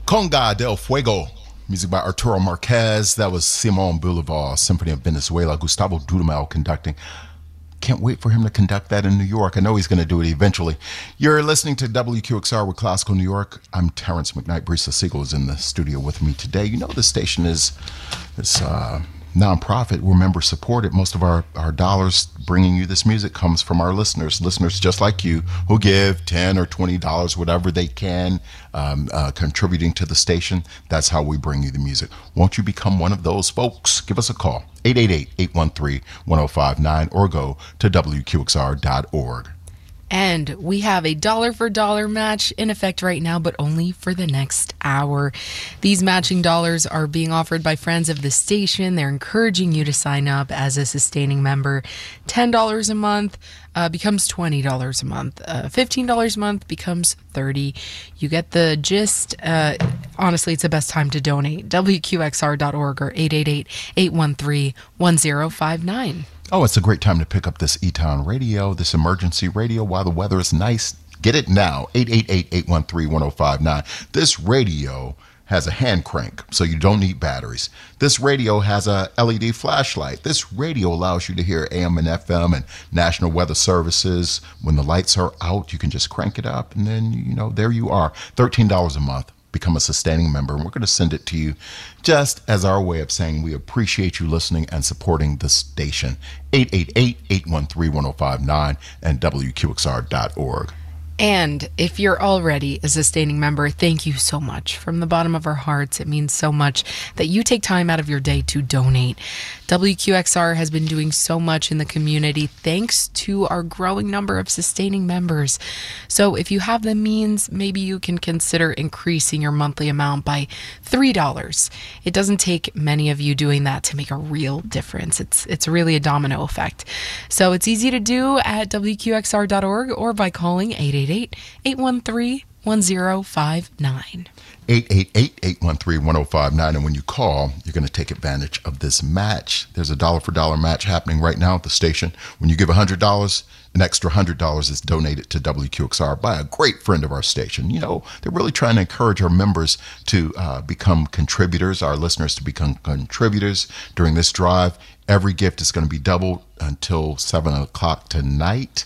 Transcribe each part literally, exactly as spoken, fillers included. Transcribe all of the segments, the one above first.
Conga del Fuego, music by Arturo Marquez. That was Simon Bolivar, Symphony of Venezuela. Gustavo Dudamel conducting. Can't wait for him to conduct that in New York. I know he's going to do it eventually. You're listening to W Q X R with Classical New York. I'm Terrence McKnight. Brisa Siegel is in the studio with me today. You know the station is this uh, nonprofit. We're member supported. Most of our, our dollars bringing you this music comes from our listeners. Listeners just like you who give ten or twenty dollars, whatever they can, um, uh, contributing to the station. That's how we bring you the music. Won't you become one of those folks? Give us a call. eight eight eight, eight one three, one oh five nine or go to W Q X R dot org. And we have a dollar for dollar match in effect right now, but only for the next hour. These matching dollars are being offered by friends of the station. They're encouraging you to sign up as a sustaining member. ten dollars a month uh, becomes twenty dollars a month. Uh, fifteen dollars a month becomes thirty dollars. You get the gist. Uh, honestly, it's the best time to donate. W Q X R dot org or eight eight eight, eight one three, one oh five nine. Oh, it's a great time to pick up this E-Town radio, this emergency radio while the weather is nice. Get it now, eight eight eight, eight one three, one oh five nine. This radio has a hand crank, so you don't need batteries. This radio has a L E D flashlight. This radio allows you to hear A M and F M and National Weather Services. When the lights are out, you can just crank it up, and then, you know, there you are. thirteen dollars a month. Become a sustaining member, and we're going to send it to you just as our way of saying we appreciate you listening and supporting the station. eight eight eight, eight one three, one oh five nine and W Q X R dot org. And if you're already a sustaining member, thank you so much. From the bottom of our hearts, it means so much that you take time out of your day to donate. W Q X R has been doing so much in the community thanks to our growing number of sustaining members. So if you have the means, maybe you can consider increasing your monthly amount by three dollars. It doesn't take many of you doing that to make a real difference. It's it's really a domino effect. So it's easy to do at W Q X R dot org or by calling eight eight eight, eight one three, one oh five nine. eight eight eight, eight one three, one oh five nine. And when you call, you're going to take advantage of this match. There's a dollar for dollar match happening right now at the station. When you give one hundred dollars, an extra one hundred dollars is donated to W Q X R by a great friend of our station. You know, they're really trying to encourage our members to uh, become contributors, our listeners to become contributors during this drive. Every gift is going to be doubled until seven o'clock tonight.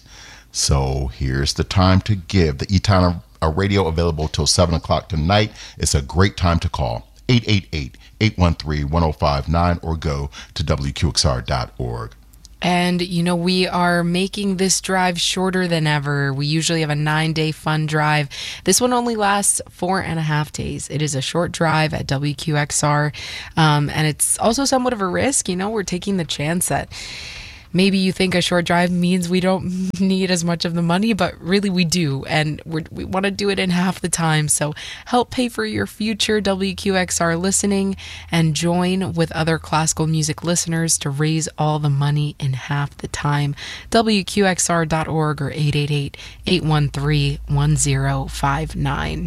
So here's the time to give. The E-Town a radio available till seven o'clock tonight. It's a great time to call. eight eight eight, eight one three, one oh five nine or go to W Q X R dot org. And, you know, we are making this drive shorter than ever. We usually have a nine-day fun drive. This one only lasts four and a half days. It is a short drive at W Q X R, um, and it's also somewhat of a risk. You know, we're taking the chance that maybe you think a short drive means we don't need as much of the money, but really we do, and we're, we want to do it in half the time. So help pay for your future W Q X R listening and join with other classical music listeners to raise all the money in half the time. W Q X R dot org or eight eight eight, eight one three, one oh five nine.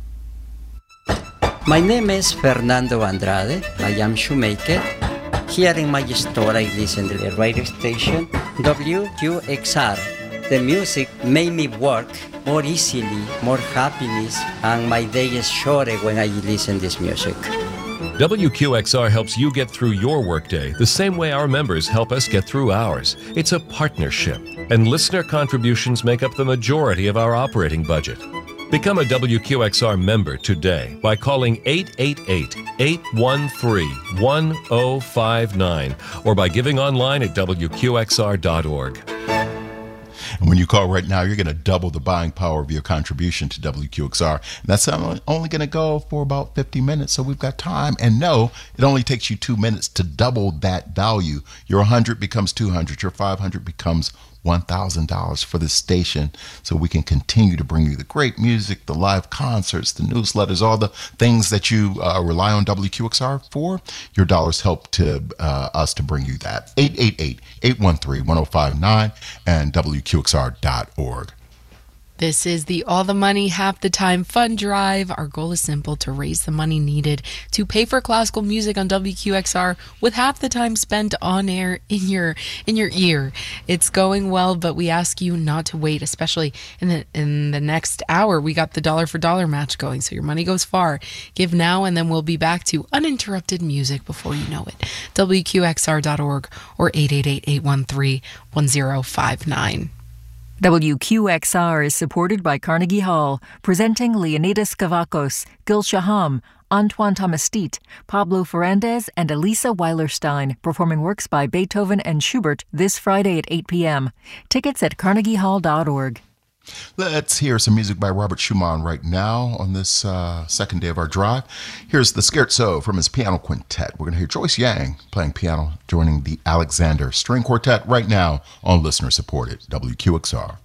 My name is Fernando Andrade. I am shoemaker. Here in my store, I listen to the radio station W Q X R. The music made me work more easily, more happiness, and my day is shorter when I listen to this music. W Q X R helps you get through your workday the same way our members help us get through ours. It's a partnership, and listener contributions make up the majority of our operating budget. Become a W Q X R member today by calling eight eight eight, eight one three, one oh five nine or by giving online at W Q X R dot org. And when you call right now, you're going to double the buying power of your contribution to W Q X R. And that's only going to go for about fifty minutes, so we've got time. And no, it only takes you two minutes to double that value. Your one hundred becomes two hundred. Your five hundred becomes one thousand dollars for this station, so we can continue to bring you the great music, the live concerts, the newsletters, all the things that you uh, rely on W Q X R for. Your dollars help to uh, us to bring you that. eight eight eight, eight one three, one oh five nine and W Q X R dot org. This is the All the Money, Half the Time Fund Drive. Our goal is simple: to raise the money needed to pay for classical music on W Q X R with half the time spent on air in your in your ear. It's going well, but we ask you not to wait, especially in the in the next hour. We got the dollar for dollar match going, so your money goes far. Give now, and then we'll be back to uninterrupted music before you know it. W Q X R dot org or eight eight eight, eight one three, one zero five nine. W Q X R is supported by Carnegie Hall, presenting Leonidas Kavakos, Gil Shaham, Antoine Tomastit, Pablo Ferrandez, and Elisa Weilerstein, performing works by Beethoven and Schubert this Friday at eight p.m. Tickets at carnegie hall dot org. Let's hear some music by Robert Schumann right now on this uh, second day of our drive. Here's the Scherzo from his piano quintet. We're going to hear Joyce Yang playing piano, joining the Alexander String Quartet right now on listener-supported W Q X R.